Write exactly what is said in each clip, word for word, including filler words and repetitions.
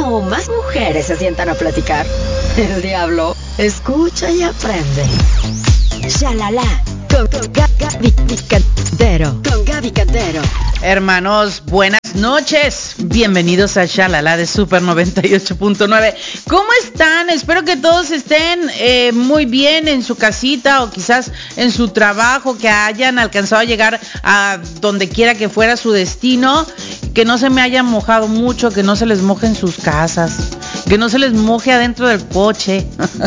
o más mujeres se sientan a platicar. El diablo escucha y aprende. Shalala con, con Gaby Cantero. Con Gaby Cantero. Hermanos, buenas noches. Bienvenidos a Shalala de Super noventa y ocho punto nueve. ¿Cómo están? Espero que todos estén eh, muy bien en su casita o quizás en su trabajo, que hayan alcanzado a llegar a donde quiera que fuera su destino, que no se me hayan mojado mucho, que no se les moje en sus casas, que no se les moje adentro del coche,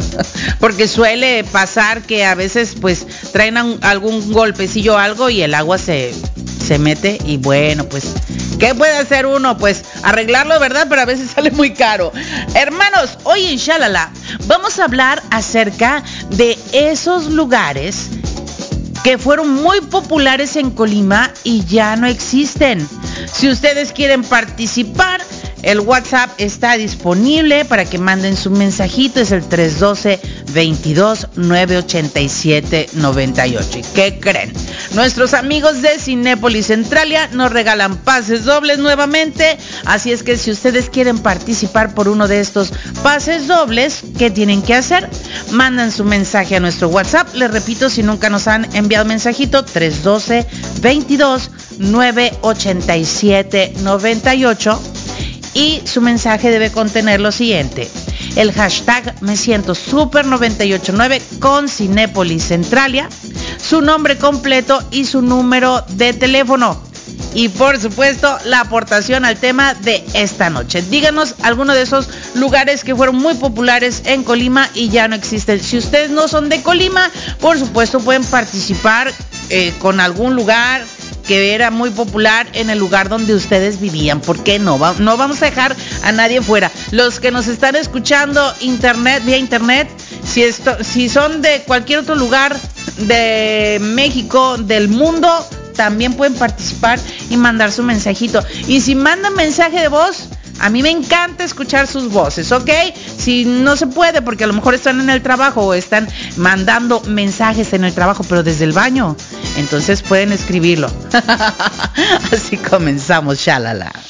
porque suele pasar que a veces pues traen un, algún golpecillo o algo y el agua se... se mete y bueno, pues, ¿qué puede hacer uno? Pues arreglarlo, ¿verdad? Pero a veces sale muy caro. Hermanos, hoy en Shalala vamos a hablar acerca de esos lugares que fueron muy populares en Colima y ya no existen. Si ustedes quieren participar, el WhatsApp está disponible para que manden su mensajito, es el tres uno dos, veintidós, nueve ochenta y siete, noventa y ocho. ¿Y qué creen? Nuestros amigos de Cinépolis Centralia nos regalan pases dobles nuevamente, así es que si ustedes quieren participar por uno de estos pases dobles, ¿qué tienen que hacer? Mandan su mensaje a nuestro WhatsApp, les repito, si nunca nos han enviado mensajito, tres uno dos, veintidós, nueve ochenta y siete, noventa y ocho. Y su mensaje debe contener lo siguiente: el hashtag me siento super noventa y ocho nueve con Cinépolis Centralia, su nombre completo y su número de teléfono. Y por supuesto, la aportación al tema de esta noche. Díganos alguno de esos lugares que fueron muy populares en Colima y ya no existen. Si ustedes no son de Colima, por supuesto pueden participar eh, con algún lugar que era muy popular en el lugar donde ustedes vivían. ¿Por qué no? Va, no vamos a dejar a nadie fuera. Los que nos están escuchando internet, vía internet, si, esto, si son de cualquier otro lugar de México, del mundo, también pueden participar y mandar su mensajito. Y si mandan mensaje de voz, a mí me encanta escuchar sus voces, ¿ok? Si no se puede, porque a lo mejor están en el trabajo o están mandando mensajes en el trabajo, pero desde el baño, entonces pueden escribirlo. Así comenzamos, Shalala.